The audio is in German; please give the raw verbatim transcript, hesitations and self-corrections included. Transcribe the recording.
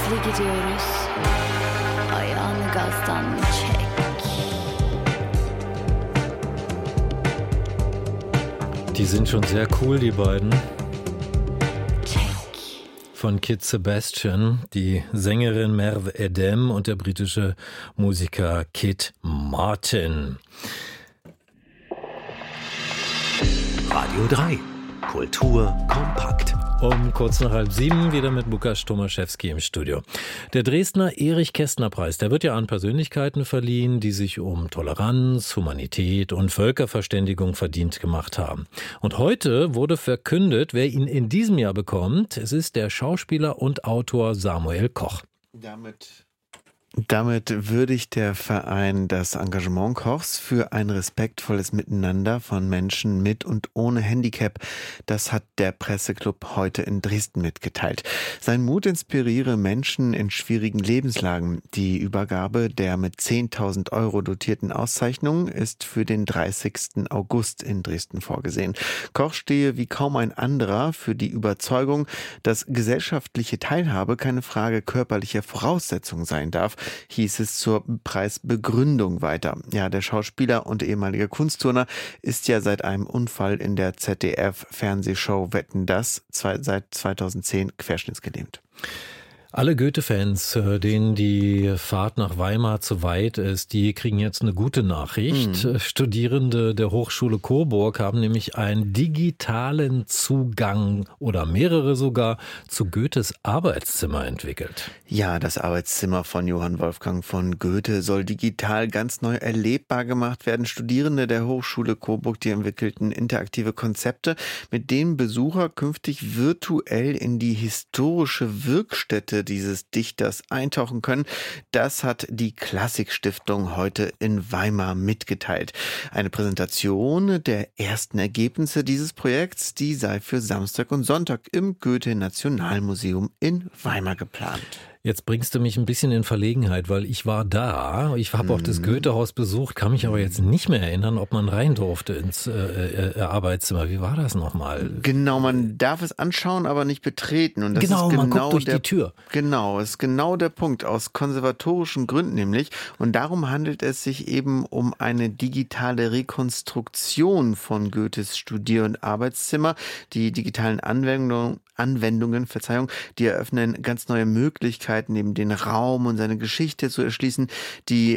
hızlı gidiyoruz. Ayağını gazdan çek. Die sind schon sehr cool, die beiden. Çek. Von Kid Sebastian, die Sängerin Merve Edem und der britische Musiker Kid Martin. Radio drei. Kultur kompakt. Um kurz nach halb sieben wieder mit Lukas Tomaszewski im Studio. Der Dresdner Erich-Kästner-Preis, der wird ja an Persönlichkeiten verliehen, die sich um Toleranz, Humanität und Völkerverständigung verdient gemacht haben. Und heute wurde verkündet, wer ihn in diesem Jahr bekommt. Es ist der Schauspieler und Autor Samuel Koch. Damit Damit würdigt der Verein das Engagement Kochs für ein respektvolles Miteinander von Menschen mit und ohne Handicap. Das hat der Presseclub heute in Dresden mitgeteilt. Sein Mut inspiriere Menschen in schwierigen Lebenslagen. Die Übergabe der mit zehntausend Euro dotierten Auszeichnung ist für den dreißigsten August in Dresden vorgesehen. Koch stehe wie kaum ein anderer für die Überzeugung, dass gesellschaftliche Teilhabe keine Frage körperlicher Voraussetzungen sein darf, hieß es zur Preisbegründung weiter. Ja, der Schauspieler und ehemalige Kunstturner ist ja seit einem Unfall in der Z D F-Fernsehshow Wetten, dass seit zweitausendzehn querschnittsgelähmt. Alle Goethe-Fans, denen die Fahrt nach Weimar zu weit ist, die kriegen jetzt eine gute Nachricht. Mhm. Studierende der Hochschule Coburg haben nämlich einen digitalen Zugang oder mehrere sogar zu Goethes Arbeitszimmer entwickelt. Ja, das Arbeitszimmer von Johann Wolfgang von Goethe soll digital ganz neu erlebbar gemacht werden. Studierende der Hochschule Coburg, die entwickelten interaktive Konzepte, mit denen Besucher künftig virtuell in die historische Wirkstätte dieses Dichters eintauchen können. Das hat die Klassikstiftung heute in Weimar mitgeteilt. Eine Präsentation der ersten Ergebnisse dieses Projekts, die sei für Samstag und Sonntag im Goethe-Nationalmuseum in Weimar geplant. Jetzt bringst du mich ein bisschen in Verlegenheit, weil ich war da, ich habe auch das Goethe-Haus besucht, kann mich aber jetzt nicht mehr erinnern, ob man rein durfte ins äh, äh, Arbeitszimmer. Wie war das nochmal? Genau, man darf es anschauen, aber nicht betreten. Und das genau, ist genau, man guckt durch der, die Tür. Genau, ist genau der Punkt, aus konservatorischen Gründen nämlich. Und darum handelt es sich eben um eine digitale Rekonstruktion von Goethes Studier- und Arbeitszimmer. Die digitalen Anwendungen Anwendungen, Verzeihung, die eröffnen ganz neue Möglichkeiten, eben den Raum und seine Geschichte zu erschließen. Die